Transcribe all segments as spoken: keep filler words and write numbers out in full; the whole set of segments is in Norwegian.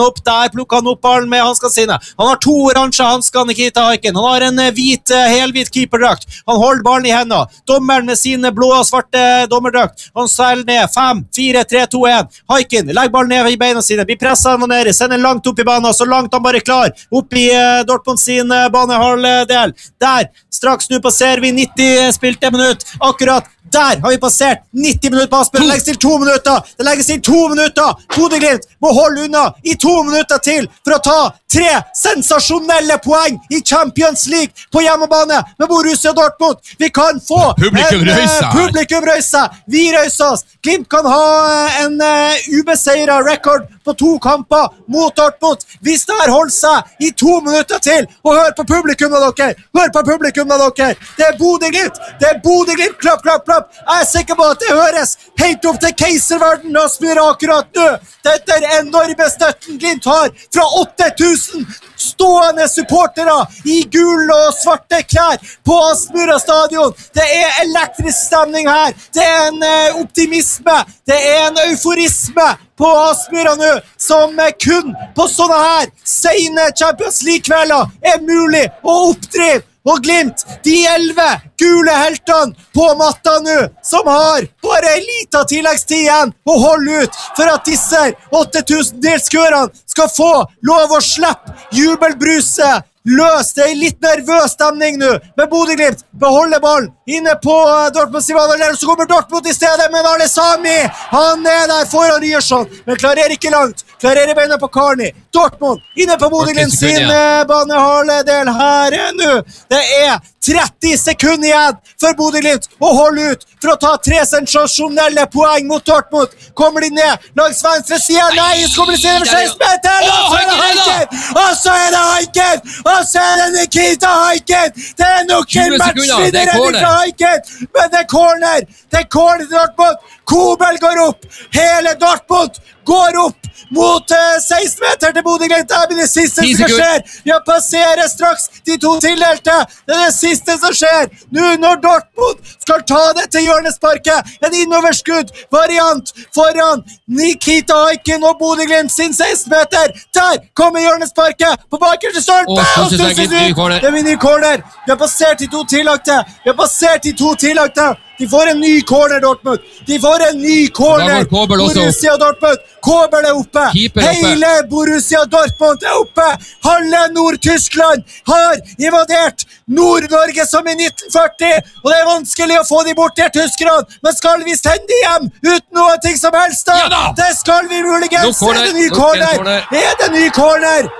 opp, der plukker han opp ballen med hanskene sine. Han har to oransje hansker, Nikita Haikin. Han har en hvit, helhvit keeperdrakt. Han holder ballen i hendene. Dommeren med sine blå og svarte dommerdrakt. Han seiler ned. fem, fire, tre, to, en. Haikin, legg ballen ned i beina sine. Blir presset han ned. Sender langt opp i banen, så langt han bare klar. Opp i uh, Dortmund sin uh, banehalvdel. Der, straks nå passerer vi nitti spilte minutt. Akkurat der har vi passert nitti minutter på Aspen. Det legges til to minutter. Det legges til to minutter. Bodø-Glimt må holde unna i to minutter til for å ta tre sensasjonelle poeng i Champions League på hjemmebane med Borussia Dortmund. Vi kan få publikum en uh, publikum røyse. Vi røyser oss. Glimt kan ha uh, en uh, ubeseiret rekord på to kamper mot Dortmund. Hvis det her holder seg i to minutter til, og hør på publikum av dere. Hør på publikum av dere. Det er Bodø-Glimt. Det er Bodø-Glimt. Klapp, klapp, klapp. Jeg er sikker på at det høres helt opp til keiserverden og smyrer akkurat nå. Dette er enorme støtten Glimt har fra åtte tusen stående supportere i gul og svarte klær på Aspmyra stadion. Det er elektrisk stemning her. Det er en uh, optimisme. Det er en euforisme på Aspmyra nå, som kun på sånne her sene Champions League-kvelder er mulig å oppdrive. Og Glimt, de elleve gule heltene på matta nå, som har bare en liten tilleggstid igjen å holde ut for at disse åtte tusen delskørene skal få lov å slippe jubelbruset løs. Det er litt nervøs stemning nå, men Bodø-Glimt beholder ballen inne på Dortmund Sivaner, så kommer Dortmund i stedet, men Ale Sami, han er der foran Ryerson, men klarer ikke langt, klarer beina på Karni. Dortmund inne på Bodø-Glimt sin banehalvdel her nå. Det er tretti sekunder igjen for Bodø-Glimt å holde ut for å ta tre sensasjonelle poeng mot Dortmund. Kommer de ned langs venstre siden? Nei, så kommer de siden over seksten meter, og så er det Haikin, og så er det Haikin, og så er det Nikita Haikin. Det er nok en matchvinner fra Haikin, men det er corner. Det er corner til Dortmund. Kobel går opp. Hele Dortmund går opp mot uh, seksten meter til Bodø-Glimt. Det blir det siste som skjer. Vi passerer straks de to tildelte. Det er det siste som skjer. Nå når Dortmund skal ta det til hjørnesparket. En innoverskudd variant foran Nikita Haikin og Bodø-Glimt sin seksten meter. Der kommer hjørnesparket på bakerste stolpe. Og så synes jeg det blir ny corner. Vi har passert de to tillagte. Vi har passert de to tillagte. De får en ny corner, Dortmund. De får en ny corner. Borussia Dortmund. Kobel er oppe. Hele Borussia Dortmund er oppe. Halve Nord-Tyskland har invadert Nord-Norge som i nitten førti. Og det er vanskelig å få de bort til tyskerne. Men skal vi sende hjem uten noe ting som helst da? Ja da! Det skal vi muligens. Er det ny corner? Er det ny corner?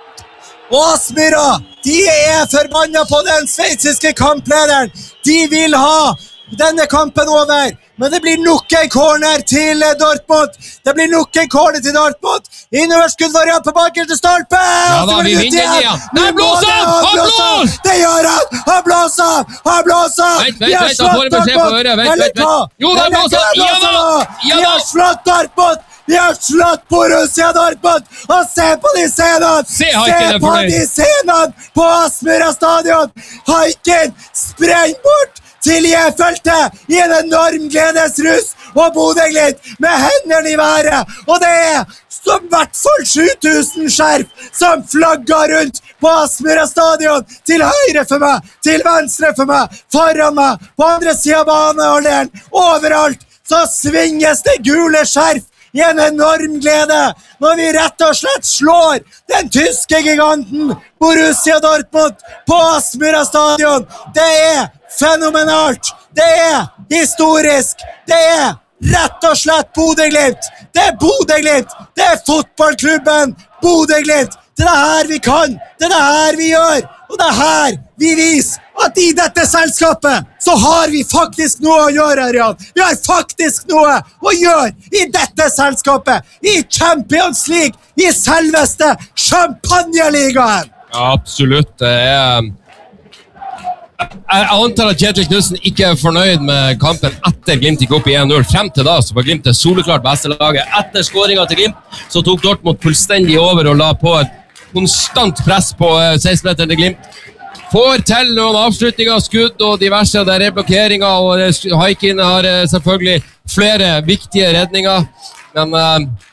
Og Aspmyra, de er forbannet på den sveitsiske kamplederen. De vil ha denne kampen over, men det blir nok en corner til Dortmund. Det blir nok en corner til Dortmund. Innoverskudd variant på bakerste stolpe. Ja da, vi vinner den igjen. Nei, blåser han! Han blåser! Det gjør han! Han blåser! Han blåser! Vent, vent, vent, da får jeg beskjed på øret. Vent, vent, vent. Jo, han blåser! Ja da! Ja Vi da! har slått Dortmund! Vi har slått Borussia Dortmund! Og se på de scenene! Se Haikin er på fornøyd. de scenene på Aspmyra stadion! Haikin spreng bort til J-feltet i en enorm gledesrus, og Bodø-Glimt med hendene i været, og det er som hvert fall sju tusen skjerf som flagger rundt på Aspmyra stadion, til høyre for meg, til venstre for meg, foran meg, på andre siden av baneholderen, overalt så svinges det gule skjerf i en enorm glede, når vi rett og slett slår den tyske giganten Borussia Dortmund på Aspmyra stadion. Det er fenomenalt, det er historisk, det er rett og slett Bodø-Glimt, det er Bodø-Glimt, det er fotballklubben Bodø-Glimt, det er det her vi kan, det er det her vi gjør, og det er her vi viser at i dette selskapet så har vi faktisk noe å gjøre, Jan. Vi har faktisk noe å gjøre i dette selskapet, i Champions League, i selveste Champagne-ligaen. Ja, absolutt, det er... Jeg antar at Kjetil Knudsen ikke er fornøyd med kampen etter Glimt gikk opp i en null. Frem til da så var Glimt det soleklart beste laget. Etter skåringen til Glimt så tok Dortmund fullstendig over og la på et konstant press på seksten meter til Glimt. Får til noen avslutninger, skudd og diverse der er blokkeringer, og Haikin har selvfølgelig flere viktige redninger, men...